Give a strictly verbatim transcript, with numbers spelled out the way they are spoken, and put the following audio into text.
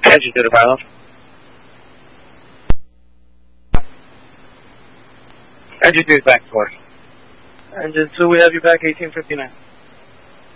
Engine two to Bravo. Engine two is back to course. Engine two, we have you back eighteen fifty-nine.